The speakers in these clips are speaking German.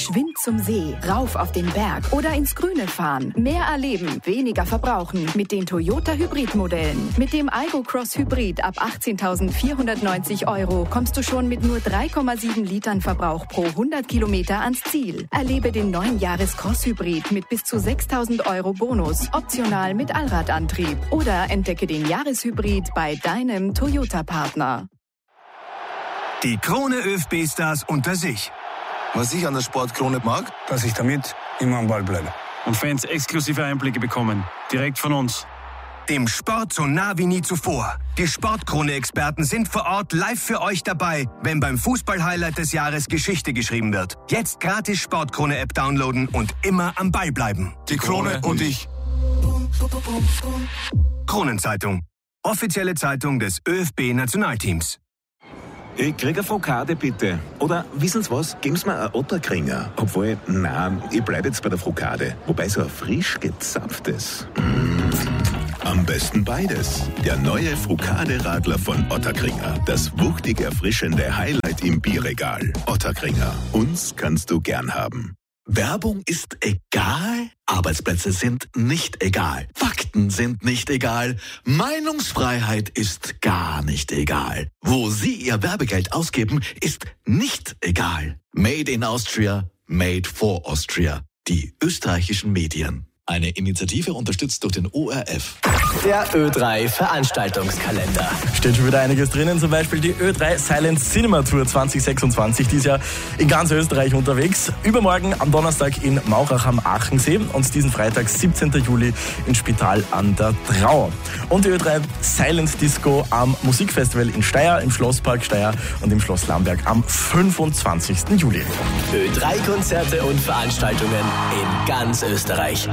Geschwind zum See, rauf auf den Berg oder ins Grüne fahren. Mehr erleben, weniger verbrauchen mit den Toyota Hybrid-Modellen. Mit dem Aygo Cross Hybrid ab 18.490 € kommst du schon mit nur 3,7 Litern Verbrauch pro 100 Kilometer ans Ziel. Erlebe den neuen Jahres-Cross Hybrid mit bis zu 6.000 € Bonus, optional mit Allradantrieb. Oder entdecke den Jahreshybrid bei deinem Toyota-Partner. Die Krone ÖFB-Stars unter sich. Was ich an der Sportkrone mag, dass ich damit immer am Ball bleibe. Und Fans exklusive Einblicke bekommen. Direkt von uns. Dem Sport so nah wie nie zuvor. Die Sportkrone-Experten sind vor Ort live für euch dabei, wenn beim Fußball-Highlight des Jahres Geschichte geschrieben wird. Jetzt gratis Sportkrone-App downloaden und immer am Ball bleiben. Die Krone und ich. Kronenzeitung. Offizielle Zeitung des ÖFB-Nationalteams. Ich krieg eine Frokade, bitte. Oder, wissen Sie was, geben Sie mir einen Otterkringer. Obwohl, nein, ich bleib jetzt bei der Frokade. Wobei so ein frisch gezapftes. Am besten beides. Der neue Frokade-Radler von Otterkringer. Das wuchtig erfrischende Highlight im Bierregal. Otterkringer. Uns kannst du gern haben. Werbung ist egal, Arbeitsplätze sind nicht egal, Fakten sind nicht egal, Meinungsfreiheit ist gar nicht egal. Wo Sie Ihr Werbegeld ausgeben, ist nicht egal. Made in Austria, made for Austria. Die österreichischen Medien. Eine Initiative unterstützt durch den ORF. Der Ö3 Veranstaltungskalender. Steht schon wieder einiges drinnen, zum Beispiel die Ö3 Silent Cinema Tour 2026, die ist ja in ganz Österreich unterwegs. Übermorgen am Donnerstag in Maurach am Achensee und diesen Freitag, 17. Juli, in Spital an der Drau. Und die Ö3 Silent Disco am Musikfestival in Steyr, im Schlosspark Steyr und im Schloss Lamberg am 25. Juli. Ö3 Konzerte und Veranstaltungen in ganz Österreich.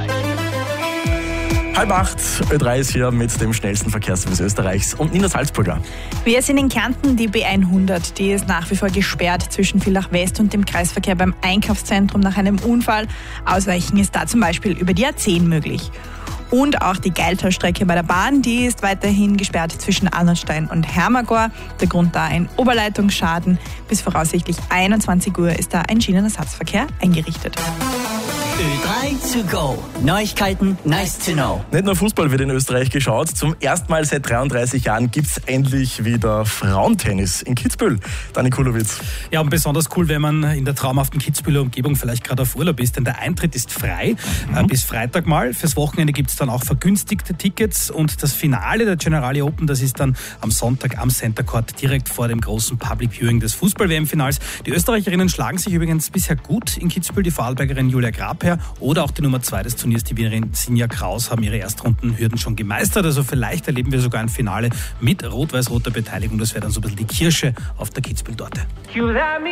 7:30, Ö3 ist hier mit dem schnellsten Verkehrsservice Österreichs und Nina Salzburger. Wir sind in Kärnten, die B100, die ist nach wie vor gesperrt zwischen Villach West und dem Kreisverkehr beim Einkaufszentrum nach einem Unfall. Ausweichen ist da zum Beispiel über die A10 möglich. Und auch die Geiltalstrecke bei der Bahn, die ist weiterhin gesperrt zwischen Arnoldstein und Hermagor. Der Grund da ein Oberleitungsschaden. Bis voraussichtlich 21 Uhr ist da ein Schienenersatzverkehr eingerichtet. Ö3 to go. Neuigkeiten, nice to know. Nicht nur Fußball wird in Österreich geschaut. Zum ersten Mal seit 33 Jahren gibt es endlich wieder Frauentennis in Kitzbühel. Dani Kulowitz. Ja, und besonders cool, wenn man in der traumhaften Kitzbüheler Umgebung vielleicht gerade auf Urlaub ist, denn der Eintritt ist frei, bis Freitag mal. Fürs Wochenende gibt es dann auch vergünstigte Tickets und das Finale der Generali Open, das ist dann am Sonntag am Center Court direkt vor dem großen Public Viewing des Fußball-WM-Finals. Die Österreicherinnen schlagen sich übrigens bisher gut in Kitzbühel. Die Vorarlbergerin Julia Grabherr oder auch die Nummer 2 des Turniers, die Wienerin Sinja Kraus, haben ihre Erstrundenhürden schon gemeistert. Also vielleicht erleben wir sogar ein Finale mit rot-weiß-roter Beteiligung. Das wäre dann so ein bisschen die Kirsche auf der Kitzbühel-Torte.